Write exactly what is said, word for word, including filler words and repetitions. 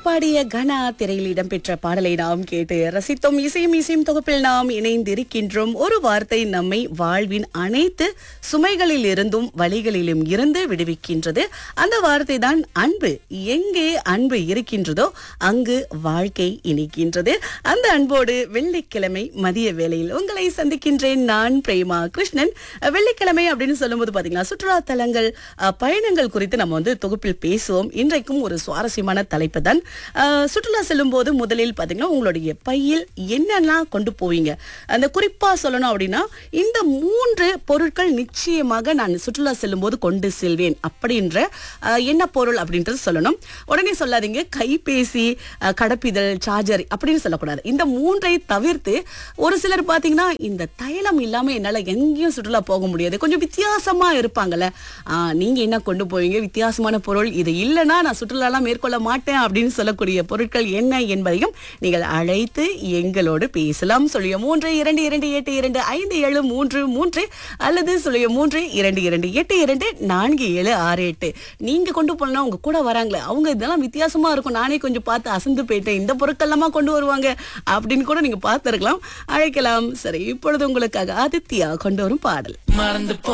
பாடிய கனா திரையில் இடம்பெற்ற பாடலை நாம் கேட்டு ரசித்தோம். இசையும் இசையும் தொகுப்பில் நாம் இணைந்திருக்கின்றோம். ஒரு வார்த்தை நம்மை வாழ்வின் அனைத்து சுமைகளில் இருந்தும் வழிகளிலும் இருந்து விடுவிக்கின்றது. அந்த வார்த்தை தான் அன்பு. எங்கே அன்பு இருக்கின்றதோ அங்கு வாழ்க்கை இனிக்கின்றது. அந்த அன்போடு வெள்ளிக்கிழமை மதிய வேளையில் உங்களை சந்திக்கின்றேன். நான் பிரேமா கிருஷ்ணன். வெள்ளிக்கிழமை அப்படின்னு சொல்லும்போது பாத்தீங்கன்னா சுற்றுலா தலங்கள், அஹ், பயணங்கள் குறித்து நம்ம வந்து தொகுப்பில் பேசுவோம். இன்றைக்கும் ஒரு சுவாரஸ்யமான தலைப்பு தான். அஹ், சுற்றுலா செல்லும் போது முதலில் பாத்தீங்கன்னா உங்களுடைய பையில் என்னெல்லாம் கொண்டு போவீங்க, அந்த குறிப்பா சொல்லணும் அப்படின்னா இந்த மூன்று பொருட்கள் நிச்சயமாக நான் சுற்றுலா செல்லும் போது கொண்டு செல்வேன் அப்படின்ற அஹ், என்ன பொருள் அப்படின்றது சொல்லணும். உடனே சொல்லாதீங்க கைபேசி, அஹ், கடப்பிதழ், சார்ஜர் அப்படின்னு சொல்லக்கூடாது. இந்த மூன்றை தவிர்த்து ஒரு சிலர் பாத்தீங்கன்னா இந்த தைலம் இல்லாம என்னால எங்கேயும் சுற்றுலா போக முடியாது, கொஞ்சம் வித்தியாசமா இருப்பாங்கல்ல. ஆஹ் நீங்க என்ன கொண்டு போவீங்க? வித்தியாசமான பொருள், இது இல்லைன்னா நான் சுற்றுலாலாம் மேற்கொள்ள மாட்டேன் அப்படின்னு சொல்லக்கூடிய பொருட்கள் என்ன என்பதையும் நீங்கள் அழைத்து எங்களோடு பேசலாம். சொல்லிய மூன்று இரண்டு இரண்டு எட்டு இரண்டு ஐந்து ஏழு மூன்று மூன்று அல்லது சொல்லிய மூன்று இரண்டு இரண்டு எட்டு இரண்டு நான்கு ஏழு ஆறு எட்டு. நீங்க கொண்டு போனா உங்க கூட வராங்களே அவங்க இதெல்லாம் வித்தியாசமா இருக்கும், நானே கொஞ்சம் பார்த்து அசந்து போயிட்டேன், இந்த பொருட்கள்லாமா கொண்டு வருவாங்க அப்படின்னு கூட நீங்க பார்த்திருக்கலாம். அழைக்கலாம். சரி, இப்பொழுது உங்களுக்காக ஆதித்யா கொண்டு வரும் பாடல். மறந்து